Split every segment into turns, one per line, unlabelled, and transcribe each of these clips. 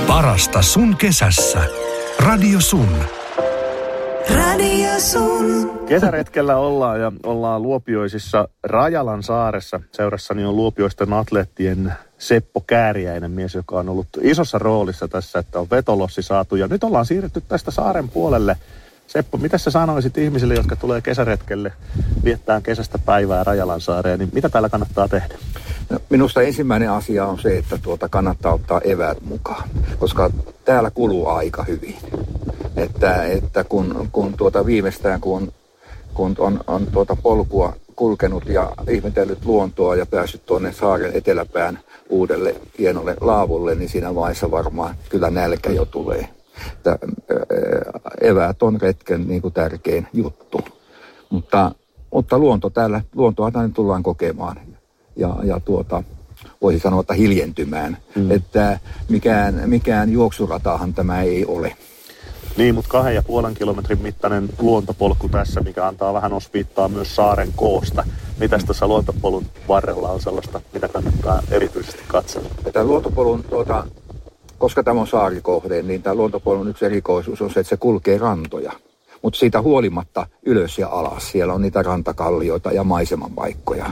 Parasta sun kesässä. Radio Sun.
Radio Sun.
Kesäretkellä ollaan ja ollaan Luopioisissa Rajalan saaressa. Seurassani on Luopioisten atleettien Seppo Kääriäinen, mies, joka on ollut isossa roolissa tässä, että on vetolossi saatu. Ja nyt ollaan siirrytty tästä saaren puolelle. Seppo, mitä sä sanoisit ihmisille, jotka tulee kesäretkelle viettää kesästä päivää Rajalan saareen, niin mitä täällä kannattaa tehdä?
No, minusta ensimmäinen asia on se, että kannattaa ottaa eväät mukaan, koska täällä kuluu aika hyvin. Että kun viimeistään kun on polkua kulkenut ja ihmetellyt luontoa ja päässyt tuonne saaren eteläpään uudelle hienolle laavulle, niin siinä vaiheessa varmaan kyllä nälkä jo tulee. Että eväät on retken niin kuin tärkein juttu. Mutta luontoa tänne tullaan kokemaan ja voisi sanoa, että hiljentymään. Että mikään juoksuratahan tämä ei ole.
Niin, mutta 2,5 kilometrin mittainen luontopolku tässä, mikä antaa vähän osviittaa myös saaren koosta. Mitäs tässä luontopolun varrella on sellaista, mitä kannattaa erityisesti katsella?
Tämä luontopolun, koska tämä on saarikohde, niin tämä luontopolun yksi erikoisuus on se, että se kulkee rantoja. Mutta siitä huolimatta ylös ja alas. Siellä on niitä rantakallioita ja maisemanpaikkoja.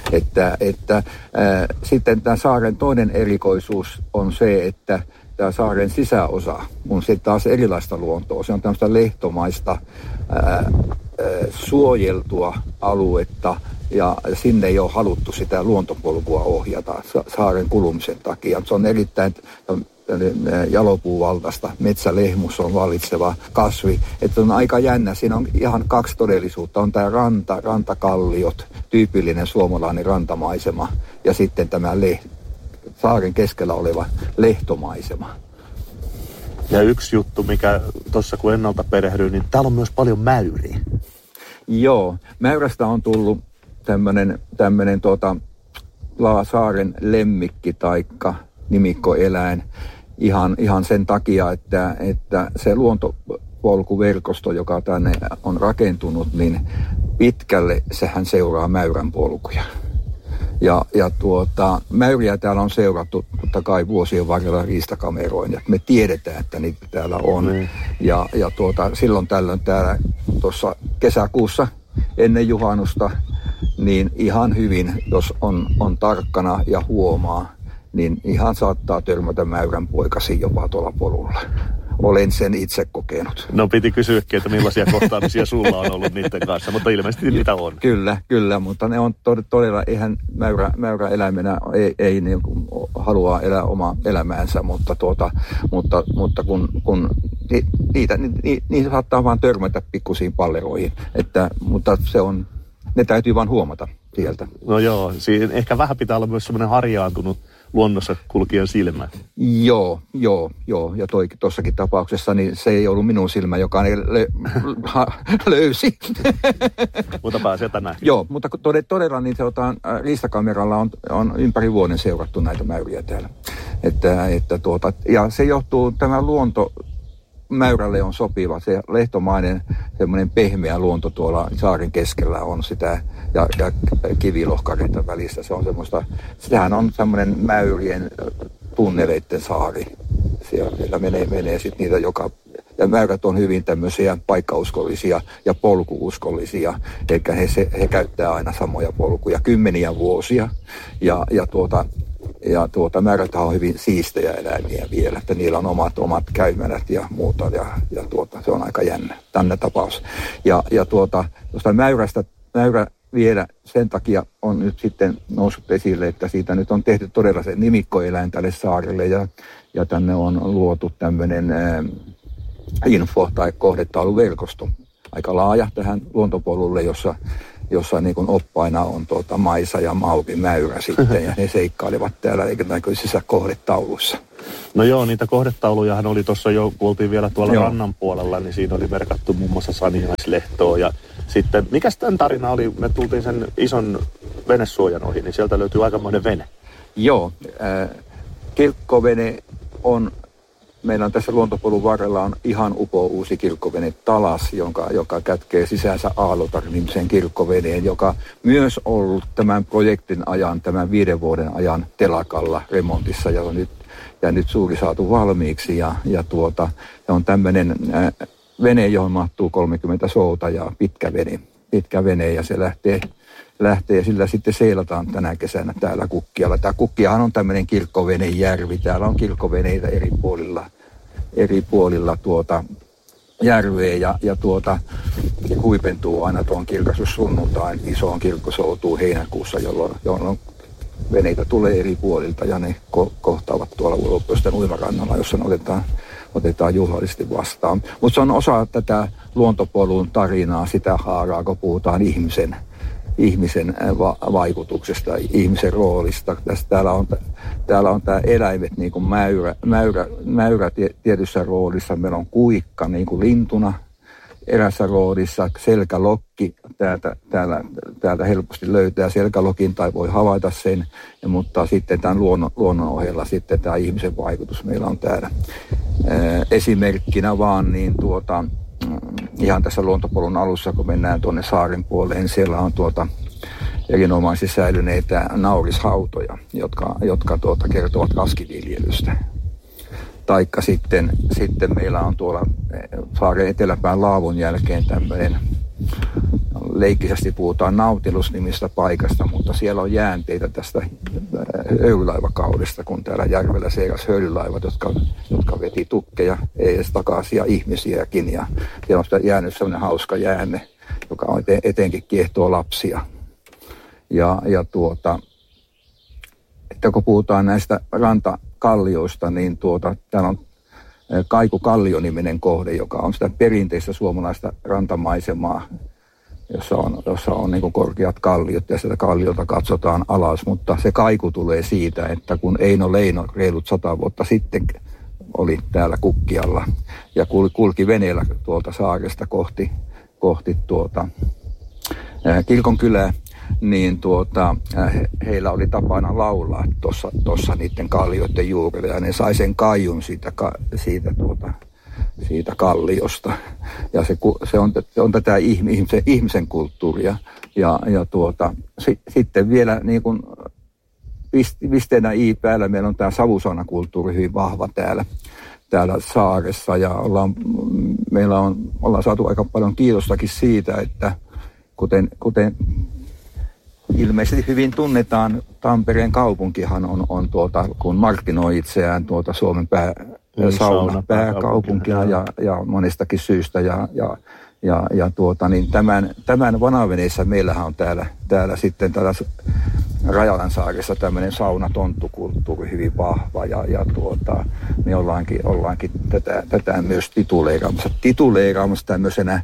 Sitten tämä saaren toinen erikoisuus on se, että tämä saaren sisäosa on sitten taas erilaista luontoa. Se on tämmöistä lehtomaista suojeltua aluetta ja sinne ei ole haluttu sitä luontopolkua ohjata saaren kulumisen takia. Se on erittäin jalopuuvaltaista, metsälehmus on vallitseva kasvi. Että on aika jännä. Siinä on ihan kaksi todellisuutta. On tämä rantakalliot, tyypillinen suomalainen rantamaisema ja sitten tämä saaren keskellä oleva lehtomaisema.
Ja yksi juttu, mikä tuossa kun ennalta perehdyy, niin täällä on myös paljon mäyriä.
Joo, mäyrästä on tullut tämmönen saaren lemmikki taikka nimikkoeläin ihan sen takia, että se luontopolkuverkosto, joka tänne on rakentunut, niin pitkälle sehän seuraa mäyrän polkuja. Ja mäyriä täällä on seurattu totta kai vuosien varrella riistakameroin, ja me tiedetään, että niitä täällä on. Ja silloin tällöin täällä tuossa kesäkuussa ennen juhannusta, niin ihan hyvin, jos on tarkkana ja huomaa, niin ihan saattaa törmätä mäyrän poikasi jopa tuolla polulla. Olen sen itse kokenut. No
piti kysyäkin, että millaisia kohtaamisia sulla on ollut niiden kanssa, mutta ilmeisesti niitä on.
Kyllä, mutta ne on todella, eihän mäyrä eläimenä ei niin kuin halua elää omaa elämäänsä, mutta kun niitä saattaa vaan törmätä pikkuisiin palleroihin, mutta ne täytyy vaan huomata sieltä.
No joo, siinä ehkä vähän pitää olla myös semmoinen harjaantunut luonnossa kulkijan silmä.
Joo. Ja tuossakin tapauksessa niin se ei ollut minun silmä, joka löysi.
Mutta pääsee tänään.
Joo, mutta todella niin riistakameralla on ympäri vuoden seurattu näitä mäyriä täällä. Ja se johtuu, tämä luonto mäyrälle on sopiva. Se lehtomainen semmoinen pehmeä luonto tuolla saaren keskellä on sitä ja kivilohkareiden välissä. Se on semmoista, sehän on semmoinen mäyrien tunneleiden saari. Siellä menee sitten niitä ja mäyrät on hyvin tämmöisiä paikkauskollisia ja polkuuskollisia. Eli he käyttää aina samoja polkuja kymmeniä vuosia. Ja mäyräthän on hyvin siistejä eläimiä vielä, että niillä on omat käymälät ja muuta, ja se on aika jännä tapaus. Tuosta mäyrä vielä sen takia on nyt sitten noussut esille, että siitä nyt on tehty todella se nimikkoeläin tälle saarelle, ja tänne on luotu tämmöinen info- tai kohdetauluverkosto, aika laaja tähän luontopolulle, jossa niin kuin oppaina on Maisa ja Mauri Mäyrä sitten, ja ne seikkailevat täällä näköisissä kohdetauluissa.
No joo, niitä kohdetaulujahan oli tuossa jo, kun oltiin vielä tuolla rannan puolella, niin siinä oli merkattu muun muassa Saniaislehtoa. Ja sitten, mikäs tämän tarina oli? Me tultiin sen ison venesuojan ohi, niin sieltä löytyy aikamoinen vene.
Joo, kirkkovene on, meillä on tässä luontopolun varrella on ihan uusi kirkkovene Talas, joka kätkee sisäänsä Aallotar-nimisen kirkkoveneen, joka myös ollut tämän projektin ajan, tämän 5 vuoden ajan telakalla remontissa, ja ja nyt suuri saatu valmiiksi ja on tämmöinen vene, johon mahtuu 30 soutajaa, pitkä vene ja se lähtee ja sillä sitten seilataan tänä kesänä täällä Kukkialla. Tämä Kukkiahan on tämmöinen kirkkovenejärvi. Täällä on kirkkoveneitä eri puolilla järveä ja huipentuu aina tuon kirkastussunnuntain isoon kirkkosoutuun heinäkuussa, jolloin veneitä tulee eri puolilta ja ne kohtaavat tuolla Luopioisten uimarannalla, jossa ne otetaan juhlallisesti vastaan. Mutta se on osa tätä luontopolun tarinaa, sitä haaraa, kun puhutaan ihmisen vaikutuksesta, ihmisen roolista. Täällä on tämä eläimet niin kuin mäyrä tietyssä roolissa. Meillä on kuikka niin kuin lintuna erässä roolissa, selkälokki. Täältä helposti löytää selkälokin tai voi havaita sen, mutta sitten tämän luonnon ohella sitten tämä ihmisen vaikutus meillä on täällä. Esimerkkinä vaan niin ihan tässä luontopolun alussa, kun mennään tuonne saaren puoleen, siellä on erinomaisesti säilyneitä naurishautoja, jotka kertovat kaskiviljelystä. Taikka sitten meillä on tuolla saaren eteläpään Laavun jälkeen tämmöinen, leikkisesti puhutaan Nautilus-nimistä paikasta, mutta siellä on jäänteitä tästä höyrylaivakaudesta, kun täällä järvellä seirasi höyrylaivat, jotka veti tukkeja, ees takaisin ja ihmisiäkin. Ja siellä on jäänyt sellainen hauska jäänne, joka etenkin kiehtoo lapsia. Että kun puhutaan näistä rantakallioista, niin täällä on Kaikukallio-niminen kohde, joka on sitä perinteistä suomalaista rantamaisemaa, jossa on niin kuin korkeat kalliot ja sieltä kalliolta katsotaan alas, mutta se kaiku tulee siitä, että kun Eino Leino reilut 100 vuotta sitten oli täällä Kukkialla ja kulki veneellä tuolta saaresta kohti kirkonkylää, niin heillä oli tapana laulaa tuossa niiden kallioiden juurella ja ne sai sen kaijun siitä kalliosta. Ja se on tätä ihmisen kulttuuria. Sitten vielä niin kuin pisteenä päällä meillä on tämä savusaunakulttuuri hyvin vahva täällä saaressa. Ja ollaan saatu aika paljon kiitostakin siitä, että kuten ilmeisesti hyvin tunnetaan, Tampereen kaupunkihan on kun markkinoi itseään Suomen sauna pääkaupunkia ja monestakin syystä niin tämän Vanaveneessä meillähän on täällä sitten Rajalansaaressa tämmöinen saunatonttukulttuuri hyvin vahva ja me ollaankin tätä myös tituleeraamassa tämmöisenä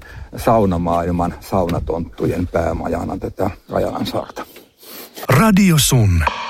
saunamaailman saunatonttujen päämajana tätä Rajalansaarta.
Radio Sun.